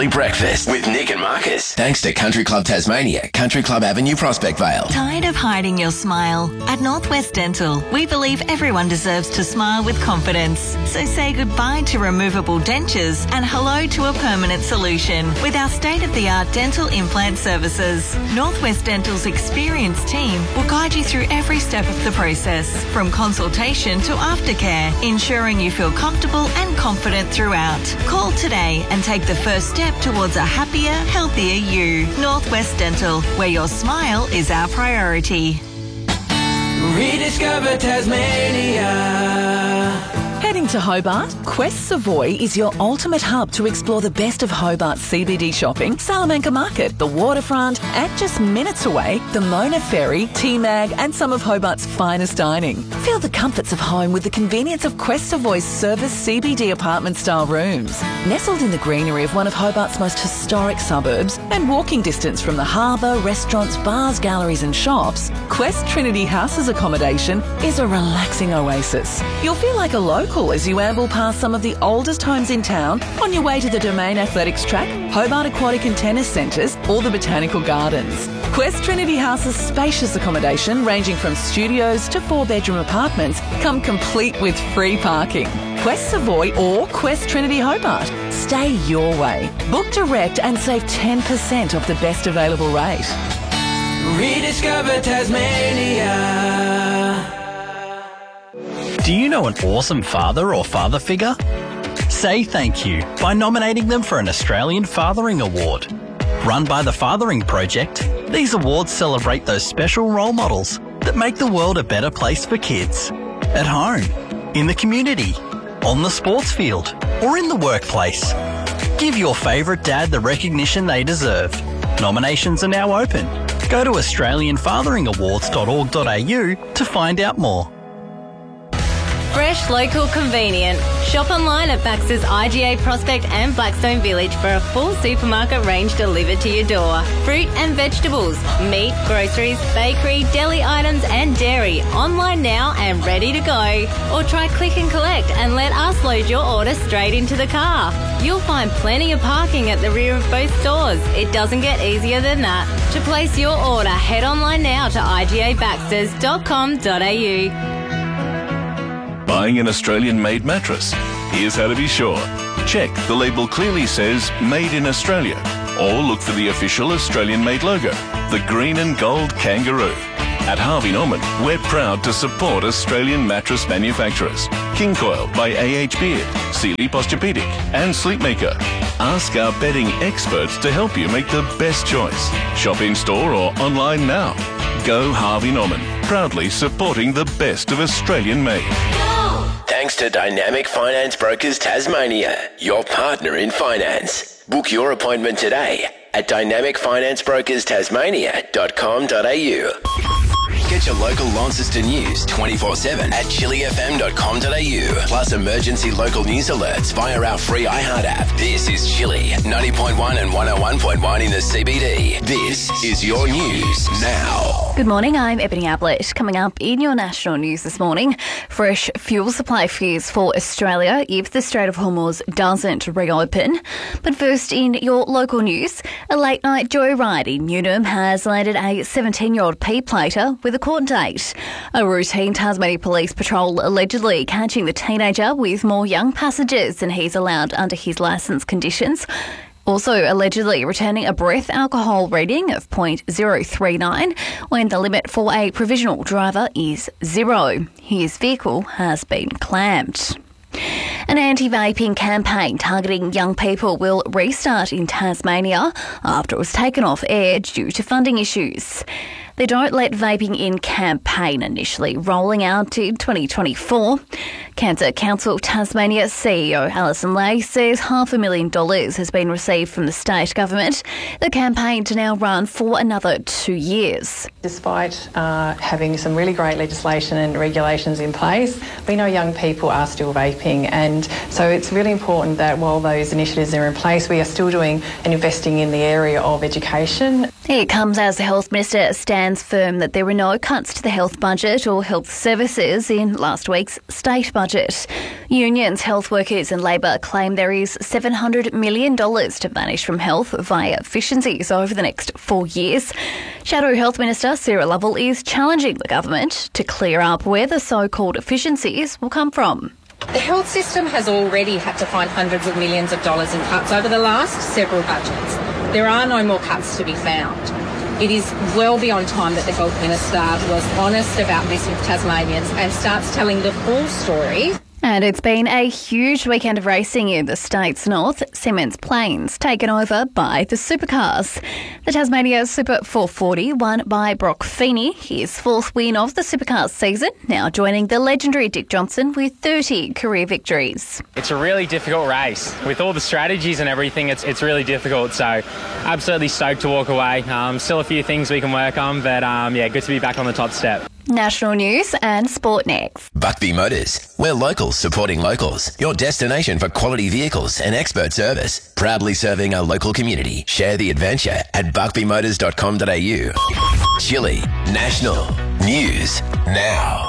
Early breakfast with Nick and Marcus. Thanks to Country Club Tasmania, Country Club Avenue, Prospect Vale. Tired of hiding your smile? At Northwest Dental, we believe everyone deserves to smile with confidence. So say goodbye to removable dentures and hello to a permanent solution with our state-of-the-art dental implant services. Northwest Dental's experienced team will guide you through every step of the process, from consultation to aftercare, ensuring you feel comfortable and confident throughout. Call today and take the first step towards a happier, healthier you. Northwest Dental, where your smile is our priority. Rediscover Tasmania. Heading to Hobart? Quest Savoy is your ultimate hub to explore the best of Hobart's CBD shopping, Salamanca Market, the waterfront, and just minutes away, the Mona Ferry, T-Mag, and some of Hobart's finest dining. Feel the comforts of home with the convenience of Quest Savoy's service CBD apartment-style rooms. Nestled in the greenery of one of Hobart's most historic suburbs and walking distance from the harbour, restaurants, bars, galleries and shops, Quest Trinity House's accommodation is a relaxing oasis. You'll feel like a local as you amble past some of the oldest homes in town on your way to the Domain Athletics Track, Hobart Aquatic and Tennis Centres or the Botanical Gardens. Quest Trinity House's spacious accommodation, ranging from studios to 4-bedroom apartments, come complete with free parking. Quest Savoy or Quest Trinity Hobart. Stay your way. Book direct and save 10% off the best available rate. Rediscover Tasmania. Do you know an awesome father or father figure? Say thank you by nominating them for an Australian Fathering Award. Run by the Fathering Project, these awards celebrate those special role models that make the world a better place for kids. At home, in the community, on the sports field, or in the workplace. Give your favourite dad the recognition they deserve. Nominations are now open. Go to australianfatheringawards.org.au to find out more. Fresh, local, convenient. Shop online at Baxter's IGA Prospect and Blackstone Village for a full supermarket range delivered to your door. Fruit and vegetables, meat, groceries, bakery, deli items and dairy. Online now and ready to go. Or try click and collect and let us load your order straight into the car. You'll find plenty of parking at the rear of both stores. It doesn't get easier than that. To place your order, head online now to igabaxters.com.au. Buying an Australian-made mattress? Here's how to be sure. Check the label clearly says Made in Australia, or look for the official Australian-made logo, the green and gold kangaroo. At Harvey Norman, we're proud to support Australian mattress manufacturers. King Coil by A.H. Beard, Sealy Posturepedic and Sleepmaker. Ask our bedding experts to help you make the best choice. Shop in-store or online now. Go Harvey Norman, proudly supporting the best of Australian-made. Thanks to Dynamic Finance Brokers Tasmania, your partner in finance. Book your appointment today at dynamicfinanceBrokersTasmania.com.au. Get your local Launceston news 24/7 at chillyfm.com.au. Plus emergency local news alerts via our free iHeart app. This is Chilly 90.1 and 101.1 in the CBD. This is your news now. Good morning, I'm Ebony Ablett. Coming up in your national news this morning, fresh fuel supply fears for Australia if the Strait of Hormuz doesn't reopen. But first, in your local news, a late night joyride in Newnham has landed a 17-year-old P-plater with a court date. A routine Tasmania Police patrol allegedly catching the teenager with more young passengers than he's allowed under his licence conditions. Also allegedly returning a breath alcohol reading of 0.039 when the limit for a provisional driver is 0. His vehicle has been clamped. An anti-vaping campaign targeting young people will restart in Tasmania after it was taken off air due to funding issues. The Don't Let Vaping In campaign initially rolling out in 2024. Cancer Council Tasmania CEO Alison Lay says $500,000 has been received from the state government. The campaign to now run for another 2 years. Despite having some really great legislation and regulations in place, we know young people are still vaping, and And so it's really important that while those initiatives are in place, we are still doing and investing in the area of education. It comes as the Health Minister stands firm that there were no cuts to the health budget or health services in last week's state budget. Unions, health workers and Labor claim there is $700 million to vanish from health via efficiencies over the next 4 years. Shadow Health Minister Sarah Lovell is challenging the government to clear up where the so-called efficiencies will come from. The health system has already had to find hundreds of millions of dollars in cuts over the last several budgets. There are no more cuts to be found. It is well beyond time that the Health Minister was honest about this with Tasmanians and starts telling the full story. And it's been a huge weekend of racing in the state's north. Simmons Plains taken over by the supercars. The Tasmania Super 440 won by Brock Feeney, his fourth win of the supercars season, now joining the legendary Dick Johnson with 30 career victories. It's a really difficult race. With all the strategies and everything, it's really difficult. So absolutely stoked to walk away. Still a few things we can work on, but good to be back on the top step. National news and sport next. Buckby Motors. We're locals supporting locals. Your destination for quality vehicles and expert service. Proudly serving our local community. Share the adventure at buckbymotors.com.au. Chile National News Now.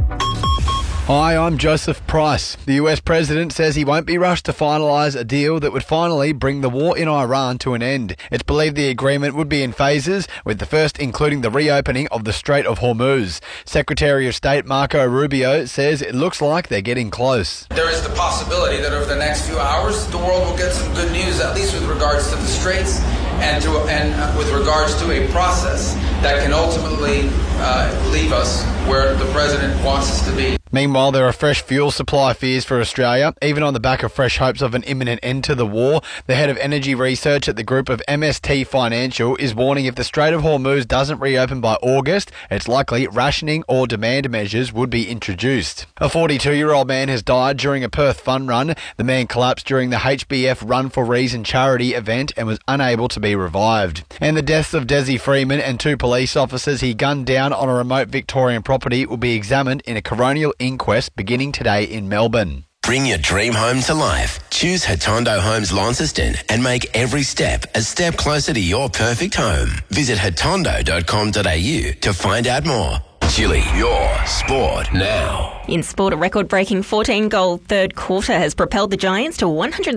Hi, I'm Joseph Price. The US President says he won't be rushed to finalise a deal that would finally bring the war in Iran to an end. It's believed the agreement would be in phases, with the first including the reopening of the Strait of Hormuz. Secretary of State Marco Rubio says it looks like they're getting close. There is the possibility that over the next few hours, the world will get some good news, at least with regards to the straits and with regards to a process that can ultimately leave us where the president wants us to be. Meanwhile, there are fresh fuel supply fears for Australia, even on the back of fresh hopes of an imminent end to the war. The head of energy research at the group of MST Financial is warning if the Strait of Hormuz doesn't reopen by August, it's likely rationing or demand measures would be introduced. A 42-year-old man has died during a Perth fun run. The man collapsed during the HBF Run for Reason charity event and was unable to be revived. And the deaths of Desi Freeman and two police officers he gunned down on a remote Victorian property will be examined in a coronial inquest beginning today in Melbourne. Bring your dream home to life. Choose Hatondo Homes Launceston and make every step a step closer to your perfect home. Visit hatondo.com.au to find out more. Chile, your sport now. In sport, a record-breaking 14-goal third quarter has propelled the Giants to a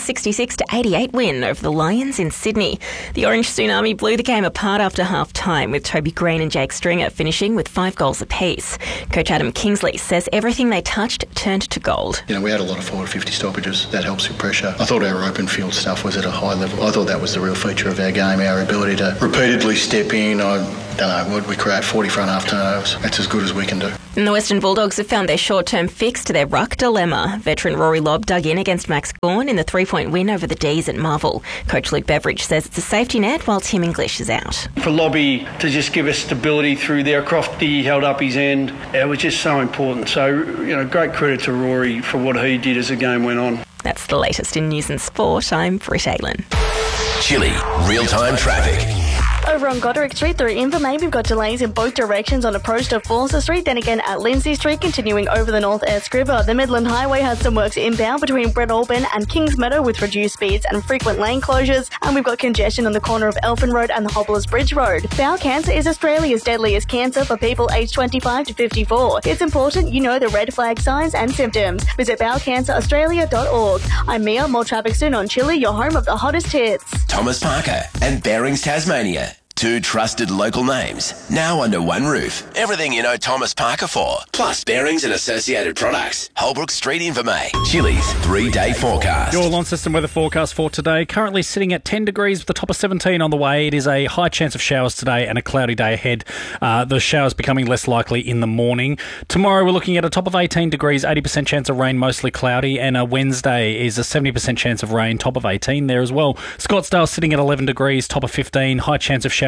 166-88 win over the Lions in Sydney. The Orange Tsunami blew the game apart after half-time, with Toby Green and Jake Stringer finishing with 5 goals apiece. Coach Adam Kingsley says everything they touched turned to gold. We had a lot of forward 50 stoppages. That helps with pressure. I thought our open field stuff was at a high level. I thought that was the real feature of our game, our ability to repeatedly step in. We create 40 front half turnovers. That's as good as we can do. And the Western Bulldogs have found their short-term fix to their ruck dilemma. Veteran Rory Lobb dug in against Max Gawn in the 3-point win over the D's at Marvel. Coach Luke Beveridge says it's a safety net while Tim English is out. For Lobby to just give us stability through there, Crofty held up his end. It was just so important. So, great credit to Rory for what he did as the game went on. That's the latest in news and sport. I'm Britt Aylin. Chile, real-time traffic. Over on Goderic Street through Invermain, we've got delays in both directions on approach to Forster Street, then again at Lindsay Street, continuing over the North Esk River. The Midland Highway has some works inbound between Brett-Albin and Kings Meadow with reduced speeds and frequent lane closures, and we've got congestion on the corner of Elfin Road and the Hobblers Bridge Road. Bowel cancer is Australia's deadliest cancer for people aged 25 to 54. It's important you know the red flag signs and symptoms. Visit bowelcanceraustralia.org. I'm Mia. More traffic soon on Chile, your home of the hottest hits. Thomas Parker and Bearings Tasmania. Two trusted local names, now under one roof. Everything you know Thomas Parker for, plus Bearings and associated products. Holbrook Street, Invermay. Chili's 3-day forecast. Your Launceston weather forecast for today, currently sitting at 10 degrees with a top of 17 on the way. It is a high chance of showers today and a cloudy day ahead. The showers becoming less likely in the morning. Tomorrow we're looking at a top of 18 degrees, 80% chance of rain, mostly cloudy, and a Wednesday is a 70% chance of rain, top of 18 there as well. Scottsdale sitting at 11 degrees, top of 15, high chance of showers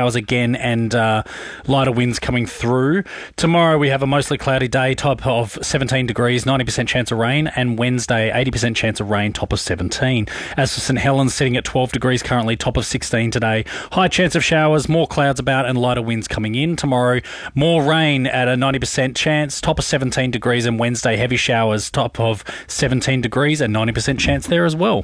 showers again and lighter winds coming through. Tomorrow we have a mostly cloudy day, top of 17 degrees, 90% chance of rain, and Wednesday 80% chance of rain, top of 17. As for St Helens, sitting at 12 degrees currently, top of 16 today. High chance of showers, more clouds about and lighter winds coming in. Tomorrow more rain at a 90% chance, top of 17 degrees, and Wednesday heavy showers, top of 17 degrees and 90% chance there as well.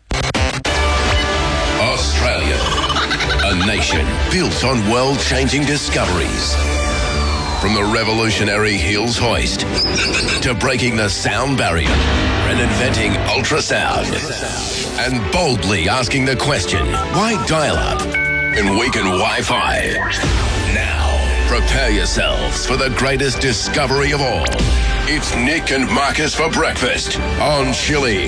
Australia, a nation built on world-changing discoveries. From the revolutionary Hills hoist to breaking the sound barrier and inventing ultrasound and boldly asking the question, why dial-up and weaken Wi-Fi? Now, prepare yourselves for the greatest discovery of all. It's Nick and Marcus for breakfast on Chili.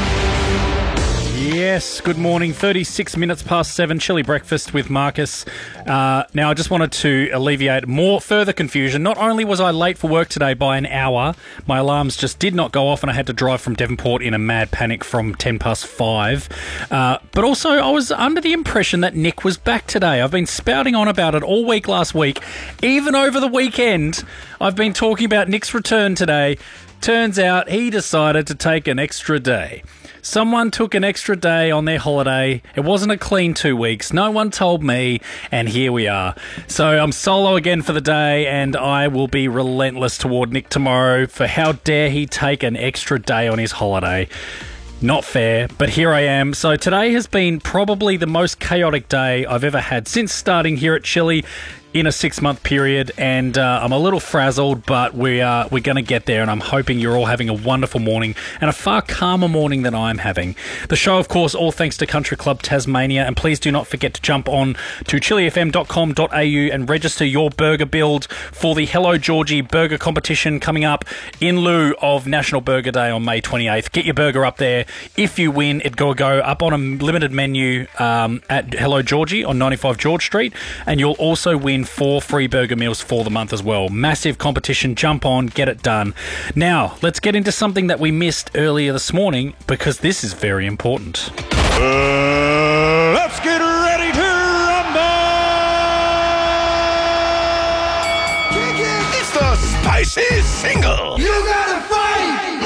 Yes, good morning. 36 minutes past 7, Chili Breakfast with Marcus. Now, I just wanted to alleviate further confusion. Not only was I late for work today by an hour, my alarms just did not go off and I had to drive from Devonport in a mad panic from 10 past 5. But also, I was under the impression that Nick was back today. I've been spouting on about it all week last week. Even over the weekend, I've been talking about Nick's return today. Turns out he decided to take an extra day. Someone took an extra day on their holiday. It wasn't a clean 2 weeks. No one told me, and here we are. So I'm solo again for the day, and I will be relentless toward Nick tomorrow for how dare he take an extra day on his holiday. Not fair, but here I am. So today has been probably the most chaotic day I've ever had since starting here at Chili in a 6-month period, and I'm a little frazzled, but we're going to get there, and I'm hoping you're all having a wonderful morning and a far calmer morning than I'm having. The show, of course, all thanks to Country Club Tasmania, and please do not forget to jump on to chilifm.com.au and register your burger build for the Hello Georgie burger competition coming up in lieu of National Burger Day on May 28th. Get your burger up there. If you win, it will go up on a limited menu at Hello Georgie on 95 George Street, and you'll also win 4 free burger meals for the month as well. Massive competition. Jump on, get it done. Now, let's get into something that we missed earlier this morning because this is very important. Let's get ready to rumble! It's the Spicy Single. You gotta fight!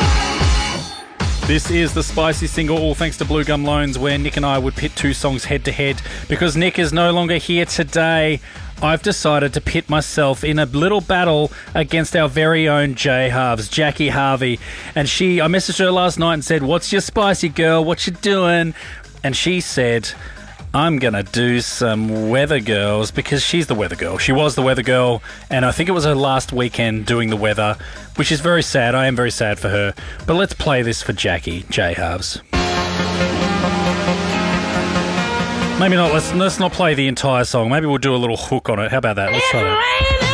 This is the Spicy Single, all thanks to Blue Gum Loans, where Nick and I would pit 2 songs head-to-head. Because Nick is no longer here today, I've decided to pit myself in a little battle against our very own J-Halves, Jackie Harvey. And I messaged her last night and said, "What's your spicy, girl? What you doing?" And she said, "I'm going to do some Weather Girls," because she's the weather girl. She was the weather girl, and I think it was her last weekend doing the weather, which is very sad. I am very sad for her. But let's play this for Jackie, J-Halves. Maybe not. Let's not play the entire song. Maybe we'll do a little hook on it. How about that? Let's try that.